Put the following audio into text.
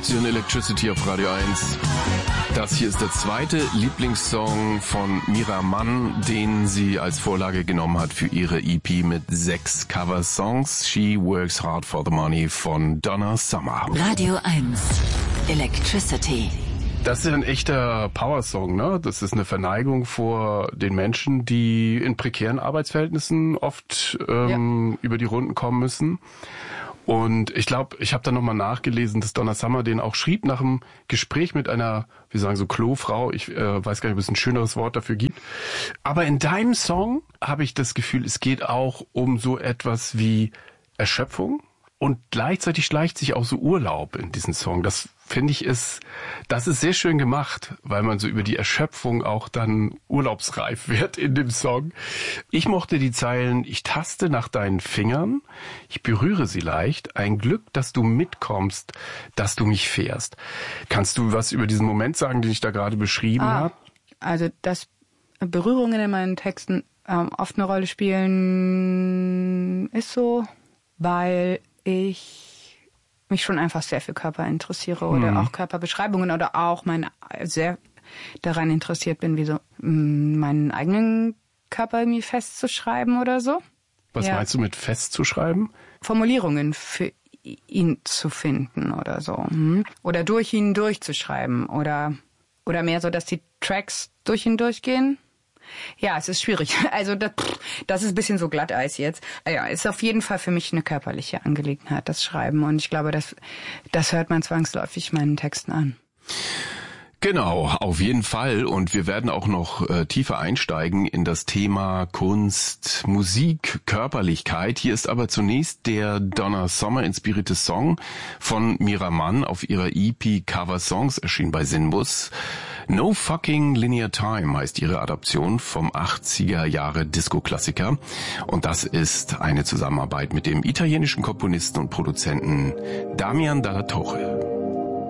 Sie hören Electricity auf Radio 1. Das hier ist der zweite Lieblingssong von Mira Mann, den sie als Vorlage genommen hat für ihre EP mit 6 Cover-Songs. She Works Hard for the Money von Donna Summer. Radio 1 Electricity. Das ist ein echter Power-Song, ne? Das ist eine Verneigung vor den Menschen, die in prekären Arbeitsverhältnissen oft über die Runden kommen müssen. Und ich glaube, ich habe da nochmal nachgelesen, dass Donna Summer den auch schrieb nach einem Gespräch mit einer, wir sagen so Klofrau, ich weiß gar nicht, ob es ein schöneres Wort dafür gibt. Aber in deinem Song habe ich das Gefühl, es geht auch um so etwas wie Erschöpfung. Und gleichzeitig schleicht sich auch so Urlaub in diesen Song. Das finde ich das ist sehr schön gemacht, weil man so über die Erschöpfung auch dann urlaubsreif wird in dem Song. Ich mochte die Zeilen: Ich taste nach deinen Fingern, ich berühre sie leicht, ein Glück, dass du mitkommst, dass du mich fährst. Kannst du was über diesen Moment sagen, den ich da gerade beschrieben habe? Also, dass Berührungen in meinen Texten oft eine Rolle spielen, ist so, weil ich mich schon einfach sehr für Körper interessiere oder auch Körperbeschreibungen oder auch sehr daran interessiert bin, wie so meinen eigenen Körper irgendwie festzuschreiben oder so. Was meinst du mit festzuschreiben? Formulierungen für ihn zu finden oder so. Oder durch ihn durchzuschreiben oder mehr so, dass die Tracks durch ihn durchgehen. Ja, es ist schwierig. Also das ist ein bisschen so Glatteis jetzt. Ja, ist auf jeden Fall für mich eine körperliche Angelegenheit, das Schreiben. Und ich glaube, das hört man zwangsläufig meinen Texten an. Genau, auf jeden Fall. Und wir werden auch noch tiefer einsteigen in das Thema Kunst, Musik, Körperlichkeit. Hier ist aber zunächst der Donna Summer inspirierte Song von Mira Mann auf ihrer EP Cover Songs, erschienen bei Sinbus. No Fucking Linear Time heißt ihre Adaption vom 80er Jahre Disco-Klassiker. Und das ist eine Zusammenarbeit mit dem italienischen Komponisten und Produzenten Damian Dalla Torre.